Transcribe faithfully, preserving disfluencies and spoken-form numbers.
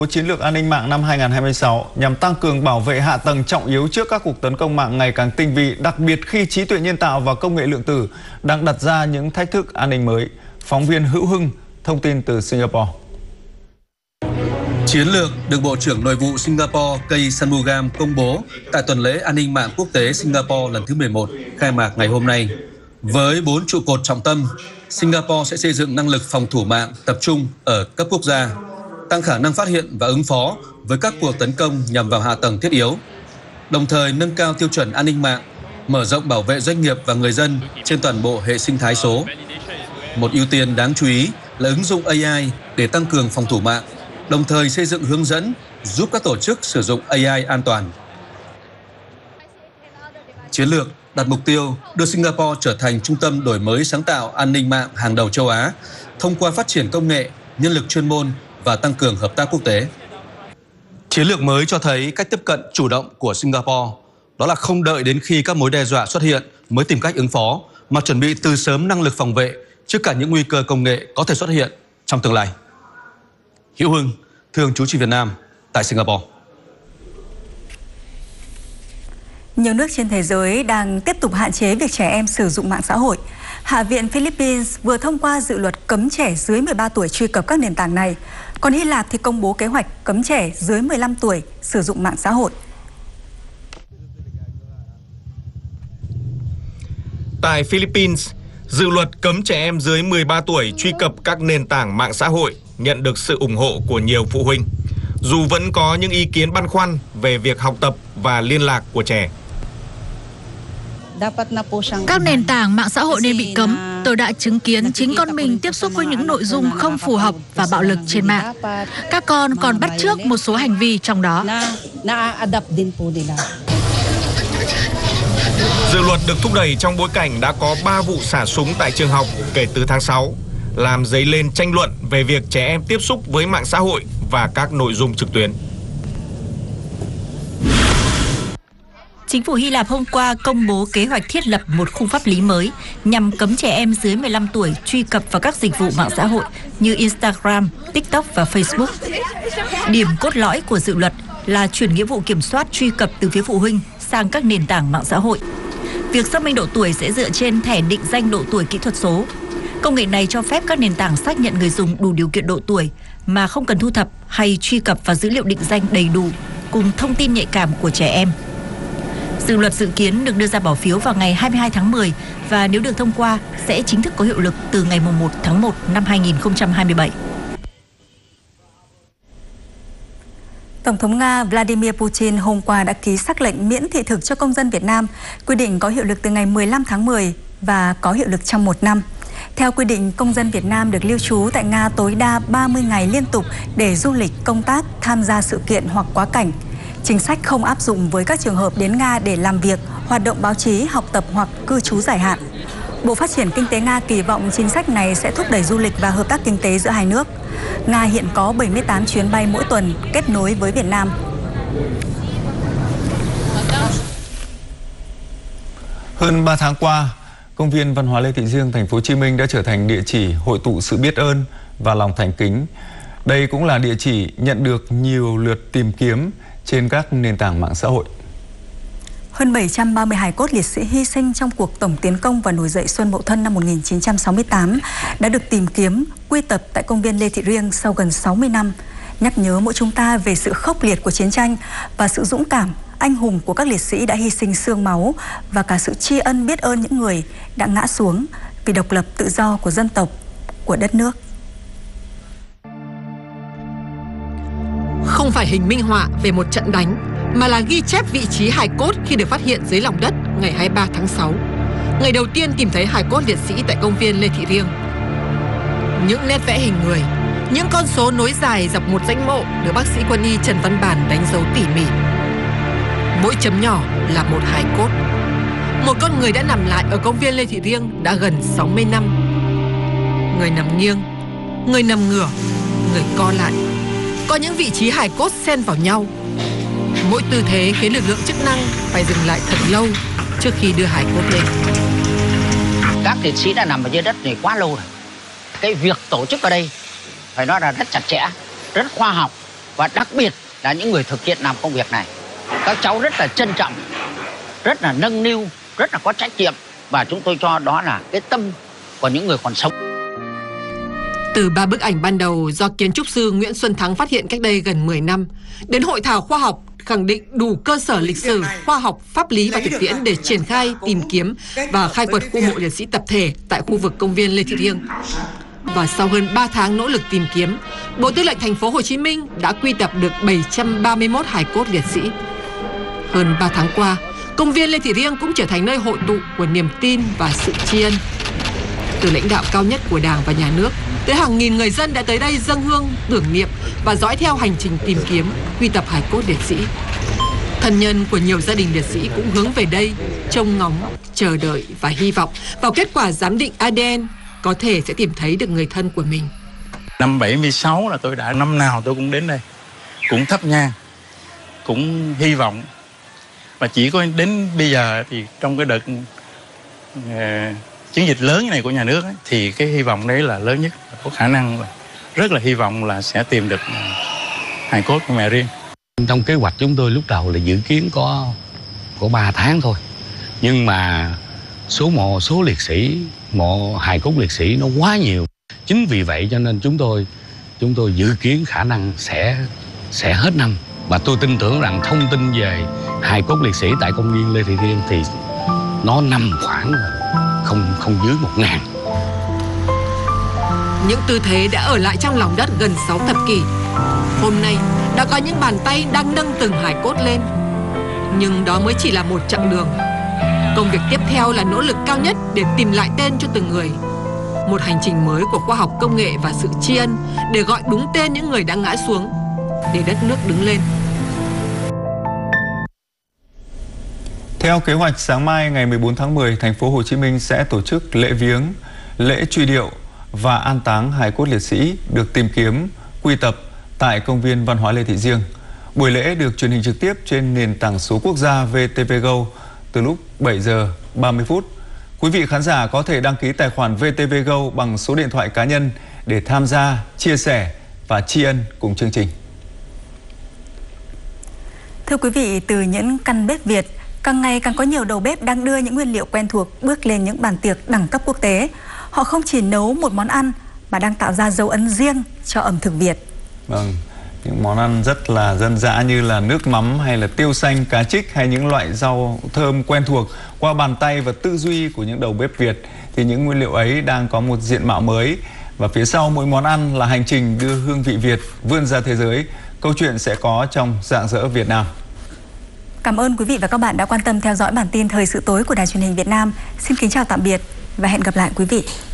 Chiến lược an ninh mạng năm hai nghìn không trăm hai mươi sáu nhằm tăng cường bảo vệ hạ tầng trọng yếu trước các cuộc tấn công mạng ngày càng tinh vi, đặc biệt khi trí tuệ nhân tạo và công nghệ lượng tử đang đặt ra những thách thức an ninh mới. Phóng viên Hữu Hưng thông tin từ Singapore. Chiến lược được Bộ trưởng Nội vụ Singapore Kay Shanmugam công bố tại tuần lễ an ninh mạng quốc tế Singapore lần thứ mười một khai mạc ngày hôm nay. Với bốn trụ cột trọng tâm, Singapore sẽ xây dựng năng lực phòng thủ mạng tập trung ở cấp quốc gia, tăng khả năng phát hiện và ứng phó với các cuộc tấn công nhằm vào hạ tầng thiết yếu, đồng thời nâng cao tiêu chuẩn an ninh mạng, mở rộng bảo vệ doanh nghiệp và người dân trên toàn bộ hệ sinh thái số. Một ưu tiên đáng chú ý là ứng dụng A I để tăng cường phòng thủ mạng, đồng thời xây dựng hướng dẫn giúp các tổ chức sử dụng A I an toàn. Chiến lược đặt mục tiêu đưa Singapore trở thành trung tâm đổi mới sáng tạo an ninh mạng hàng đầu châu Á thông qua phát triển công nghệ, nhân lực chuyên môn và tăng cường hợp tác quốc tế. Chiến lược mới cho thấy cách tiếp cận chủ động của Singapore, đó là không đợi đến khi các mối đe dọa xuất hiện mới tìm cách ứng phó, mà chuẩn bị từ sớm năng lực phòng vệ trước cả những nguy cơ công nghệ có thể xuất hiện trong tương lai. Hữu Hưng, thường trú Việt Nam tại Singapore. Nhiều nước trên thế giới đang tiếp tục hạn chế việc trẻ em sử dụng mạng xã hội. Hạ viện Philippines vừa thông qua dự luật cấm trẻ dưới mười ba tuổi truy cập các nền tảng này. Còn Hy Lạp thì công bố kế hoạch cấm trẻ dưới mười lăm tuổi sử dụng mạng xã hội. Tại Philippines, dự luật cấm trẻ em dưới mười ba tuổi truy cập các nền tảng mạng xã hội nhận được sự ủng hộ của nhiều phụ huynh, dù vẫn có những ý kiến băn khoăn về việc học tập và liên lạc của trẻ. Các nền tảng mạng xã hội nên bị cấm. Tôi đã chứng kiến chính con mình tiếp xúc với những nội dung không phù hợp và bạo lực trên mạng. Các con còn bắt chước một số hành vi trong đó. Dự luật được thúc đẩy trong bối cảnh đã có ba vụ xả súng tại trường học kể từ tháng sáu, làm dấy lên tranh luận về việc trẻ em tiếp xúc với mạng xã hội và các nội dung trực tuyến. Chính phủ Hy Lạp hôm qua công bố kế hoạch thiết lập một khung pháp lý mới nhằm cấm trẻ em dưới mười lăm tuổi truy cập vào các dịch vụ mạng xã hội như Instagram, TikTok và Facebook. Điểm cốt lõi của dự luật là chuyển nghĩa vụ kiểm soát truy cập từ phía phụ huynh sang các nền tảng mạng xã hội. Việc xác minh độ tuổi sẽ dựa trên thẻ định danh độ tuổi kỹ thuật số. Công nghệ này cho phép các nền tảng xác nhận người dùng đủ điều kiện độ tuổi mà không cần thu thập hay truy cập vào dữ liệu định danh đầy đủ cùng thông tin nhạy cảm của trẻ em. Dự luật dự kiến được đưa ra bỏ phiếu vào ngày hai mươi hai tháng mười và nếu được thông qua sẽ chính thức có hiệu lực từ ngày mùng một tháng một năm hai nghìn không trăm hai mươi bảy. Tổng thống Nga Vladimir Putin hôm qua đã ký sắc lệnh miễn thị thực cho công dân Việt Nam. Quy định có hiệu lực từ ngày mười lăm tháng mười và có hiệu lực trong một năm. Theo quy định, công dân Việt Nam được lưu trú tại Nga tối đa ba mươi ngày liên tục để du lịch, công tác, tham gia sự kiện hoặc quá cảnh. Chính sách không áp dụng với các trường hợp đến Nga để làm việc, hoạt động báo chí, học tập hoặc cư trú dài hạn. Bộ Phát triển Kinh tế Nga kỳ vọng chính sách này sẽ thúc đẩy du lịch và hợp tác kinh tế giữa hai nước. Nga hiện có bảy mươi tám chuyến bay mỗi tuần kết nối với Việt Nam. Hơn ba tháng qua, công viên văn hóa Lê Thị Riêng, thành phố Hồ Chí Minh đã trở thành địa chỉ hội tụ sự biết ơn và lòng thành kính. Đây cũng là địa chỉ nhận được nhiều lượt tìm kiếm trên các nền tảng mạng xã hội. Hơn bảy trăm ba mươi hài cốt liệt sĩ hy sinh trong cuộc tổng tiến công và nổi dậy Xuân Mậu Thân năm một nghìn chín trăm sáu mươi tám đã được tìm kiếm, quy tập tại công viên Lê Thị Riêng sau gần sáu mươi năm, nhắc nhớ mỗi chúng ta về sự khốc liệt của chiến tranh và sự dũng cảm, anh hùng của các liệt sĩ đã hy sinh xương máu và cả sự tri ân biết ơn những người đã ngã xuống vì độc lập tự do của dân tộc, của đất nước. Không phải hình minh họa về một trận đánh, mà là ghi chép vị trí hài cốt khi được phát hiện dưới lòng đất ngày hai mươi ba tháng sáu, ngày đầu tiên tìm thấy hài cốt liệt sĩ tại công viên Lê Thị Riêng. Những nét vẽ hình người, những con số nối dài dọc một danh mộ được bác sĩ quân y Trần Văn Bản đánh dấu tỉ mỉ. Mỗi chấm nhỏ là một hài cốt. Một con người đã nằm lại ở công viên Lê Thị Riêng đã gần sáu mươi năm. Người nằm nghiêng, người nằm ngửa, người co lại. Có những vị trí hài cốt xen vào nhau. Mỗi tư thế khiến lực lượng chức năng phải dừng lại thật lâu trước khi đưa hài cốt lên. Các liệt sĩ đã nằm ở dưới đất này quá lâu rồi. Cái việc tổ chức ở đây phải nói là rất chặt chẽ, rất khoa học và đặc biệt là những người thực hiện làm công việc này. Các cháu rất là trân trọng, rất là nâng niu, rất là có trách nhiệm, và chúng tôi cho đó là cái tâm của những người còn sống. Từ ba bức ảnh ban đầu do kiến trúc sư Nguyễn Xuân Thắng phát hiện cách đây gần mười năm, đến hội thảo khoa học khẳng định đủ cơ sở lịch sử, khoa học, pháp lý và thực tiễn để triển khai, tìm kiếm và khai quật khu mộ liệt sĩ tập thể tại khu vực công viên Lê Thị Riêng. Và sau hơn ba tháng nỗ lực tìm kiếm, Bộ Tư lệnh Thành phố Hồ Chí Minh đã quy tập được bảy trăm ba mươi mốt hài cốt liệt sĩ. Hơn ba tháng qua, công viên Lê Thị Riêng cũng trở thành nơi hội tụ của niềm tin và sự tri ân. Từ lãnh đạo cao nhất của Đảng và Nhà nước tới hàng nghìn người dân đã tới đây dâng hương, tưởng niệm và dõi theo hành trình tìm kiếm, quy tập hài cốt liệt sĩ. Thân nhân của nhiều gia đình liệt sĩ cũng hướng về đây, trông ngóng, chờ đợi và hy vọng vào kết quả giám định a đê en có thể sẽ tìm thấy được người thân của mình. Năm bảy mươi sáu là tôi đã, năm nào tôi cũng đến đây, cũng thắp nhang, cũng hy vọng. Và chỉ có đến bây giờ thì trong cái đợt uh, chiến dịch lớn này của nhà nước ấy, thì cái hy vọng đấy là lớn nhất. Có khả năng là rất là hy vọng là sẽ tìm được hài cốt của mẹ Riêng. Trong kế hoạch chúng tôi lúc đầu là dự kiến có có ba tháng thôi, nhưng mà số mộ số liệt sĩ, mộ hài cốt liệt sĩ nó quá nhiều. Chính vì vậy cho nên chúng tôi chúng tôi dự kiến khả năng sẽ sẽ hết năm. Và tôi tin tưởng rằng thông tin về hài cốt liệt sĩ tại công viên Lê Thị Riêng thì nó nằm khoảng không không dưới một ngàn. Những tư thế đã ở lại trong lòng đất gần sáu thập kỷ. Hôm nay đã có những bàn tay đang nâng từng hài cốt lên. Nhưng đó mới chỉ là một chặng đường. Công việc tiếp theo là nỗ lực cao nhất để tìm lại tên cho từng người. Một hành trình mới của khoa học công nghệ và sự tri ân để gọi đúng tên những người đã ngã xuống, để đất nước đứng lên. Theo kế hoạch, sáng mai ngày mười bốn tháng mười, thành phố Hồ Chí Minh sẽ tổ chức lễ viếng, lễ truy điệu và an táng hài cốt liệt sĩ được tìm kiếm, quy tập tại công viên văn hóa Lê Thị Riêng. Buổi lễ được truyền hình trực tiếp trên nền tảng số quốc gia vê tê vê Go từ lúc bảy giờ ba mươi phút. Quý vị khán giả có thể đăng ký tài khoản vê tê vê Go bằng số điện thoại cá nhân để tham gia, chia sẻ và tri ân cùng chương trình. Thưa quý vị, từ những căn bếp Việt, càng ngày càng có nhiều đầu bếp đang đưa những nguyên liệu quen thuộc bước lên những bàn tiệc đẳng cấp quốc tế. Họ không chỉ nấu một món ăn mà đang tạo ra dấu ấn riêng cho ẩm thực Việt. Vâng, những món ăn rất là dân dã như là nước mắm hay là tiêu xanh, cá trích hay những loại rau thơm quen thuộc, qua bàn tay và tư duy của những đầu bếp Việt thì những nguyên liệu ấy đang có một diện mạo mới. Và phía sau mỗi món ăn là hành trình đưa hương vị Việt vươn ra thế giới. Câu chuyện sẽ có trong Rạng Rỡ Việt Nam. Cảm ơn quý vị và các bạn đã quan tâm theo dõi bản tin Thời sự tối của Đài Truyền hình Việt Nam. Xin kính chào tạm biệt và hẹn gặp lại quý vị.